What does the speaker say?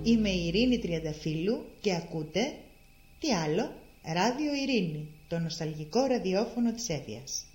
Είμαι η Ειρήνη Τριανταφύλλου και ακούτε, τι άλλο, Ράδιο Ειρήνη, το νοσταλγικό ραδιόφωνο της Εύβοιας.